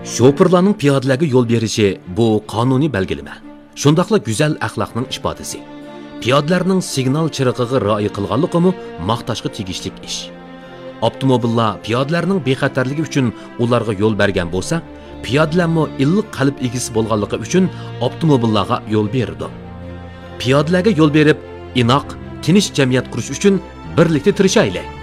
Şoförlarning piyodalarga yo'l berishi bu qonuniy belgilama. Shundaqla go'zal axloqning ifodasi. Piyodalarning signal chirig'iga rioya qilganligi maqtashga tegishli ish. Avtomobillar piyodalarning bexatarligi uchun ularga yo'l bergan bo'lsa, piyodalarmi illiq qalb egisi bo'lganligi uchun avtomobillarga yo'l berdi. Piyodalarga yo'l berib, inoq, tinch jamiyat qurish uchun birlikda tirishaylik.